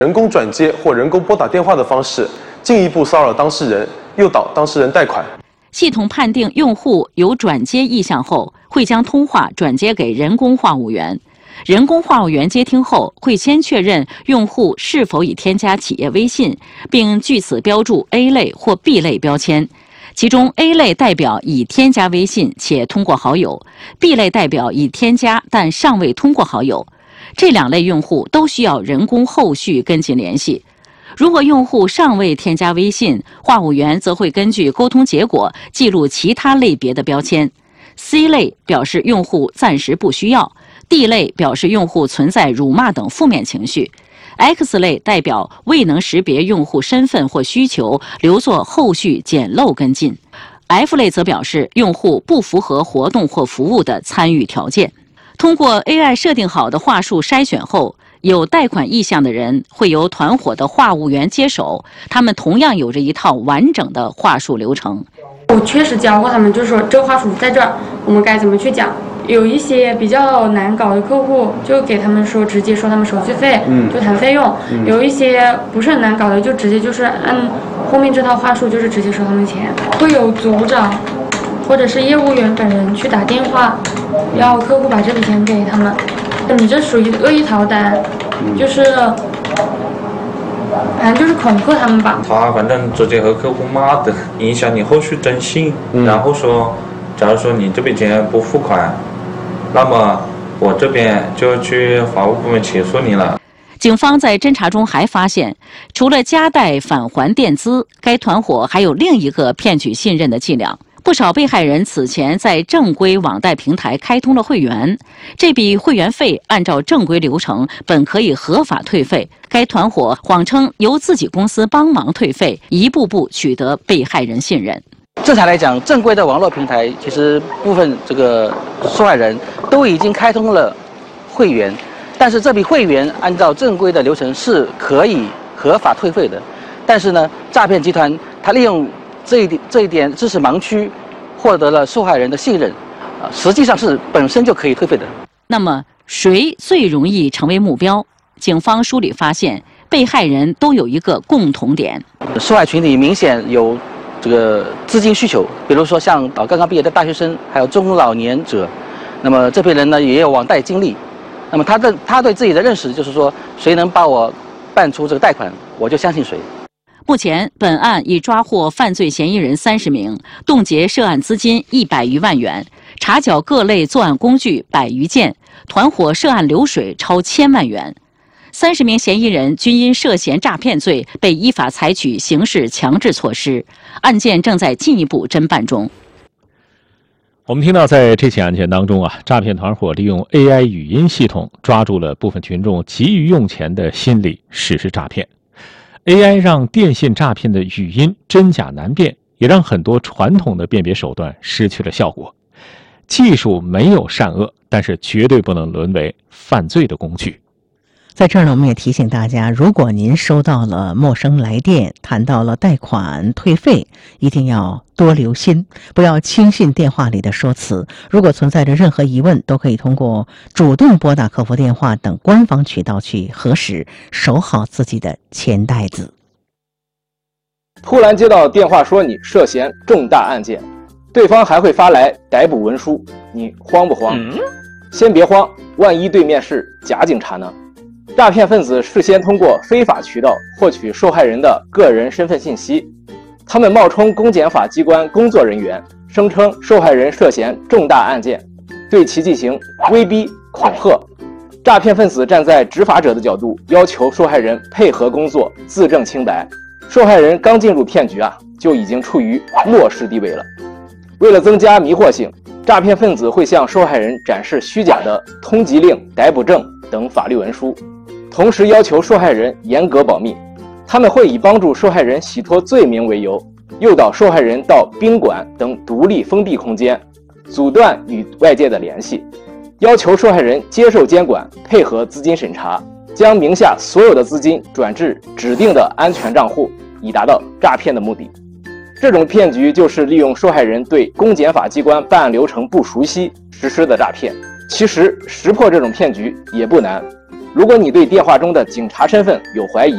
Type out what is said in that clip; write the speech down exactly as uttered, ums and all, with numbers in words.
人工转接或人工拨打电话的方式，进一步骚扰当事人，诱导当事人贷款。 系统判定用户有转接意向后，会将通话转接给人工话务员。人工话务员接听后，会先确认用户是否已添加企业微信，并据此标注 A 类或 B 类标签。其中 A 类代表已添加微信且通过好友 ，B 类代表已添加但尚未通过好友。这两类用户都需要人工后续跟进联系。如果用户尚未添加微信，话务员则会根据沟通结果记录其他类别的标签。C 类表示用户暂时不需要 ，D 类表示用户存在辱骂等负面情绪 ，X 类代表未能识别用户身份或需求，留作后续捡漏跟进 ，F 类则表示用户不符合活动或服务的参与条件。通过 A I 设定好的话术筛选后，有贷款意向的人会由团伙的话务员接手，他们同样有着一套完整的话术流程。 我确实教过他们，就是说这个话术在这儿，我们该怎么去讲。有一些比较难搞的客户，就给他们说直接说他们手续费，嗯、就谈费用；嗯、有一些不是很难搞的，就直接就是按后面这套话术，就是直接收他们钱。会有组长或者是业务员本人去打电话，要客户把这笔钱给他们。你这属于恶意逃单，就是，反正就是恐吓他们吧。 他反正直接和客户骂的，影响你后续征信，嗯、然后说，假如说你这笔钱不付款，那么我这边就去法务部门起诉你了。 警方在侦查中还发现，除了加贷返还垫资，该团伙还有另一个骗取信任的伎俩。不少被害人此前在正规网贷平台开通了会员，这笔会员费按照正规流程本可以合法退费，该团伙谎称由自己公司帮忙退费，一步步取得被害人信任。 正常来讲，正规的网络平台其实部分这个受害人都已经开通了会员，但是这笔会员按照正规的流程是可以合法退费的，但是呢，诈骗集团他利用这一点这一点知识盲区，获得了受害人的信任，啊，实际上是本身就可以退费的。 那么，谁最容易成为目标？警方梳理发现，被害人都有一个共同点： 受害群体明显有这个资金需求，比如说像啊刚刚毕业的大学生，还有中老年者。那么这批人呢，也有网贷经历。那么他的他对自己的认识就是说，谁能帮我办出这个贷款，我就相信谁。 目前，本案已抓获犯罪嫌疑人三十名，冻结涉案资金一百余万元，查缴各类作案工具百余件，团伙涉案流水超千万元。三十名嫌疑人均因涉嫌诈骗罪被依法采取刑事强制措施，案件正在进一步侦办中。 我们听到，在这起案件当中啊，诈骗团伙利用 A I 语音系统抓住了部分群众急于用钱的心理，实施诈骗。A I 让电信诈骗的语音真假难辨，也让很多传统的辨别手段失去了效果。技术没有善恶，但是绝对不能沦为犯罪的工具。 在这儿呢，我们也提醒大家，如果您收到了陌生来电，谈到了贷款退费，一定要多留心，不要轻信电话里的说辞。如果存在着任何疑问，都可以通过主动拨打客服电话等官方渠道去核实，守好自己的钱袋子。 突然接到电话说你涉嫌重大案件，对方还会发来逮捕文书，你慌不慌？嗯、先别慌，万一对面是假警察呢？诈骗分子事先通过非法渠道获取受害人的个人身份信息，他们冒充公检法机关工作人员，声称受害人涉嫌重大案件，对其进行威逼恐吓。诈骗分子站在执法者的角度，要求受害人配合工作，自证清白。受害人刚进入骗局啊，就已经处于弱势地位了。为了增加迷惑性，诈骗分子会向受害人展示虚假的通缉令、逮捕证等法律文书，同时要求受害人严格保密。他们会以帮助受害人洗脱罪名为由，诱导受害人到宾馆等独立封闭空间，阻断与外界的联系，要求受害人接受监管，配合资金审查，将名下所有的资金转至指定的安全账户，以达到诈骗的目的。这种骗局就是利用受害人对公检法机关办案流程不熟悉实施的诈骗。其实识破这种骗局也不难， 如果你对电话中的警察身份有怀疑，